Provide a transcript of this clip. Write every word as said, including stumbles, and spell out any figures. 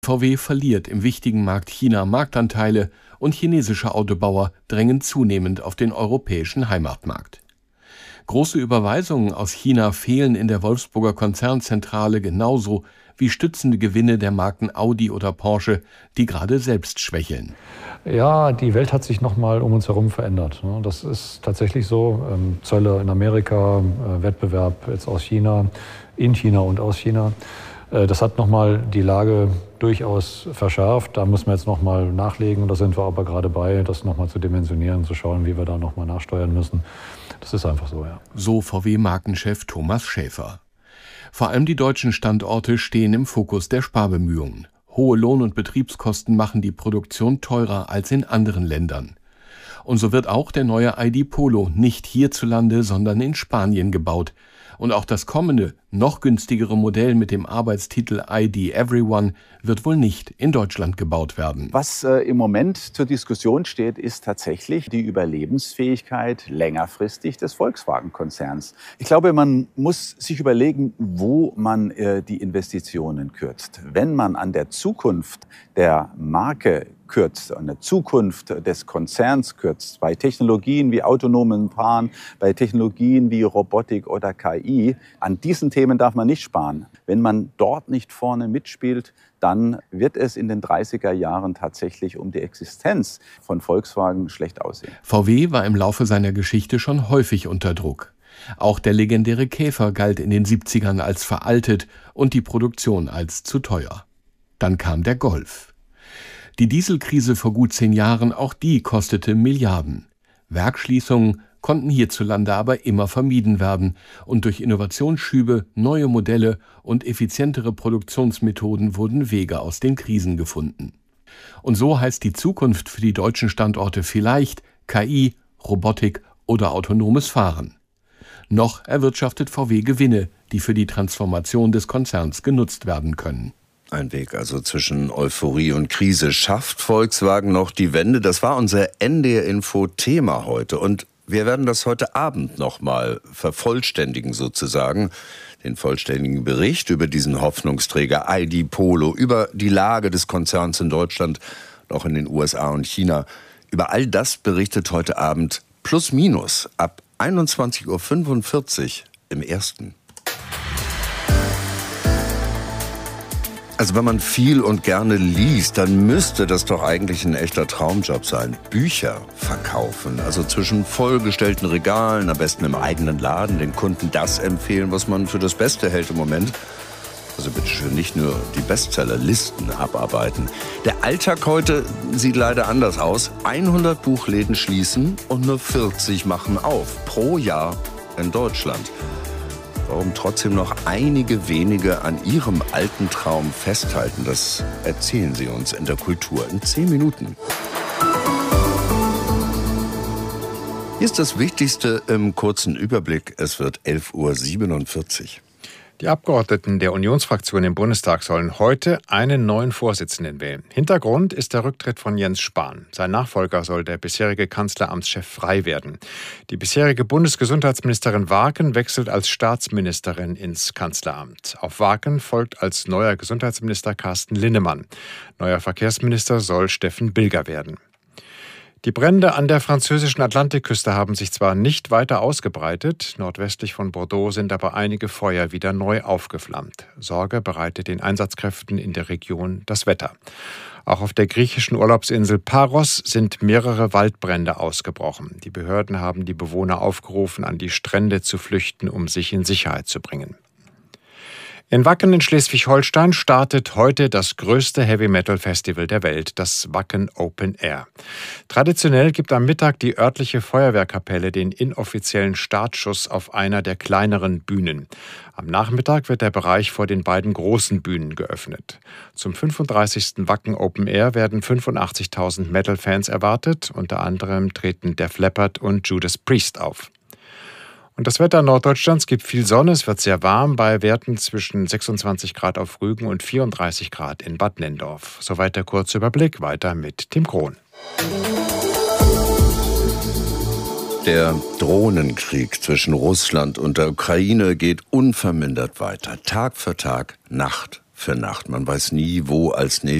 V W verliert im wichtigen Markt China Marktanteile und chinesische Autobauer drängen zunehmend auf den europäischen Heimatmarkt. Große Überweisungen aus China fehlen in der Wolfsburger Konzernzentrale genauso wie stützende Gewinne der Marken Audi oder Porsche, die gerade selbst schwächeln. Ja, die Welt hat sich noch mal um uns herum verändert. Das ist tatsächlich so. Zölle in Amerika, Wettbewerb jetzt aus China, in China und aus China. Das hat noch mal die Lage durchaus verschärft. Da müssen wir jetzt noch mal nachlegen. Da sind wir aber gerade bei, das noch mal zu dimensionieren, zu schauen, wie wir da noch mal nachsteuern müssen. Das ist einfach so, ja. So V W-Markenchef Thomas Schäfer. Vor allem die deutschen Standorte stehen im Fokus der Sparbemühungen. Hohe Lohn- und Betriebskosten machen die Produktion teurer als in anderen Ländern. Und so wird auch der neue I D Polo nicht hierzulande, sondern in Spanien gebaut. Und auch das kommende, noch günstigere Modell mit dem Arbeitstitel I D Everyone wird wohl nicht in Deutschland gebaut werden. Was äh, im Moment zur Diskussion steht, ist tatsächlich die Überlebensfähigkeit längerfristig des Volkswagen-Konzerns. Ich glaube, man muss sich überlegen, wo man äh, die Investitionen kürzt. Wenn man an der Zukunft der Marke kürzt, an der Zukunft des Konzerns kürzt, bei Technologien wie autonomen Fahren, bei Technologien wie Robotik oder K I, an diesen Themen darf man nicht sparen. Wenn man dort nicht vorne mitspielt, dann wird es in den dreißiger Jahren tatsächlich um die Existenz von Volkswagen schlecht aussehen. V W war im Laufe seiner Geschichte schon häufig unter Druck. Auch der legendäre Käfer galt in den siebzigern als veraltet und die Produktion als zu teuer. Dann kam der Golf. Die Dieselkrise vor gut zehn Jahren, auch die kostete Milliarden. Werksschließungen konnten hierzulande aber immer vermieden werden und durch Innovationsschübe, neue Modelle und effizientere Produktionsmethoden wurden Wege aus den Krisen gefunden. Und so heißt die Zukunft für die deutschen Standorte vielleicht K I, Robotik oder autonomes Fahren. Noch erwirtschaftet V W Gewinne, die für die Transformation des Konzerns genutzt werden können. Ein Weg also zwischen Euphorie und Krise. Schafft Volkswagen noch die Wende? Das war unser N D R-Info-Thema heute. Und wir werden das heute Abend nochmal vervollständigen sozusagen. Den vollständigen Bericht über diesen Hoffnungsträger I D Polo, über die Lage des Konzerns in Deutschland, auch in den U S A und China. Über all das berichtet heute Abend plus minus ab einundzwanzig Uhr fünfundvierzig im Ersten. Also wenn man viel und gerne liest, dann müsste das doch eigentlich ein echter Traumjob sein. Bücher verkaufen, also zwischen vollgestellten Regalen, am besten im eigenen Laden, den Kunden das empfehlen, was man für das Beste hält im Moment. Also bitteschön, nicht nur die Bestsellerlisten abarbeiten. Der Alltag heute sieht leider anders aus. hundert Buchläden schließen und nur vierzig machen auf pro Jahr in Deutschland. Warum trotzdem noch einige wenige an ihrem alten Traum festhalten, das erzählen sie uns in der Kultur in zehn Minuten. Hier ist das Wichtigste im kurzen Überblick. Es wird elf Uhr siebenundvierzig. Die Abgeordneten der Unionsfraktion im Bundestag sollen heute einen neuen Vorsitzenden wählen. Hintergrund ist der Rücktritt von Jens Spahn. Sein Nachfolger soll der bisherige Kanzleramtschef Frey werden. Die bisherige Bundesgesundheitsministerin Waken wechselt als Staatsministerin ins Kanzleramt. Auf Waken folgt als neuer Gesundheitsminister Carsten Linnemann. Neuer Verkehrsminister soll Steffen Bilger werden. Die Brände an der französischen Atlantikküste haben sich zwar nicht weiter ausgebreitet, nordwestlich von Bordeaux sind aber einige Feuer wieder neu aufgeflammt. Sorge bereitet den Einsatzkräften in der Region das Wetter. Auch auf der griechischen Urlaubsinsel Paros sind mehrere Waldbrände ausgebrochen. Die Behörden haben die Bewohner aufgerufen, an die Strände zu flüchten, um sich in Sicherheit zu bringen. In Wacken in Schleswig-Holstein startet heute das größte Heavy-Metal-Festival der Welt, das Wacken Open Air. Traditionell gibt am Mittag die örtliche Feuerwehrkapelle den inoffiziellen Startschuss auf einer der kleineren Bühnen. Am Nachmittag wird der Bereich vor den beiden großen Bühnen geöffnet. Zum fünfunddreißigsten Wacken Open Air werden fünfundachtzigtausend Metal-Fans erwartet. Unter anderem treten Def Leppard und Judas Priest auf. Und das Wetter Norddeutschlands gibt viel Sonne, es wird sehr warm bei Werten zwischen sechsundzwanzig Grad auf Rügen und vierunddreißig Grad in Bad Nendorf. Soweit der kurze Überblick, weiter mit Tim Krohn. Der Drohnenkrieg zwischen Russland und der Ukraine geht unvermindert weiter, Tag für Tag, Nacht für Nacht. Man weiß nie, wo als nächstes